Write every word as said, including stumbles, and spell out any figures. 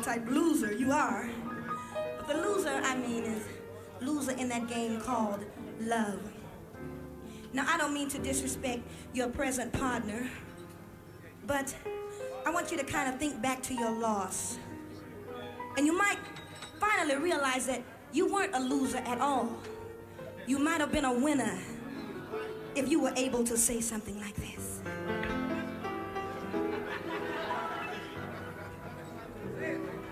type loser you are. But the loser, I mean, is loser in that game called love. Now, I don't mean to disrespect your present partner, but I want you to kind of think back to your loss. And you might finally realize that you weren't a loser at all. You might have been a winner if you were able to say something like this.